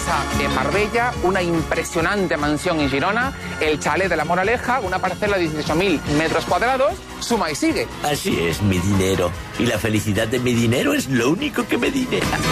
casa en Marbella, una impresionante mansión en Girona, el chalet de La Moraleja, una parcela de 18.000 metros cuadrados. Suma y sigue. Así es, mi dinero. Y la felicidad de mi dinero es lo único que me dinera.